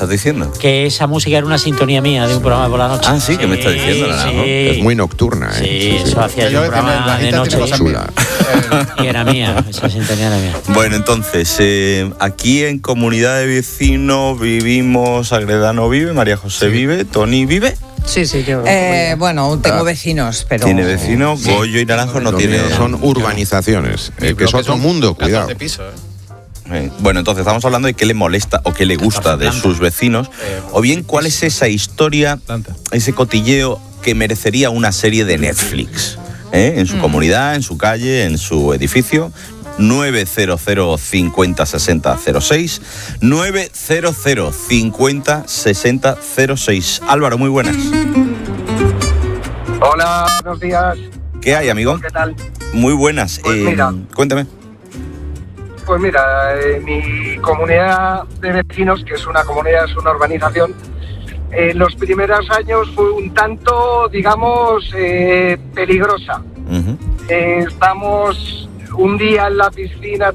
estás diciendo? Que esa música era una sintonía mía de un programa por la noche. Ah, sí, que me estás diciendo, Naranjo. Es muy nocturna, Sí, eso hacía yo un programa de noche. Y era mía, esa sintonía era mía. Bueno, entonces, aquí en Comunidad de Vecinos vivimos, Agredano vive, María José vive, Tony vive. Sí, yo. Bueno, tengo vecinos, pero... Tiene vecinos, Goyo y Naranjo no tiene... Son urbanizaciones, que es otro mundo, cuidado. Bueno, entonces estamos hablando de qué le molesta o qué le gusta de sus vecinos, o bien cuál es esa historia, ese cotilleo que merecería una serie de Netflix, en su comunidad, en su calle, en su edificio. 900 50 60 06 900 50 60 06. Álvaro, muy buenas. Hola, buenos días. ¿Qué hay, amigo? ¿Qué tal? Muy buenas. Pues mira, cuéntame. Pues mira, mi comunidad de vecinos, que es una comunidad, es una urbanización, en los primeros años fue un tanto, digamos, peligrosa. Estamos un día en la piscina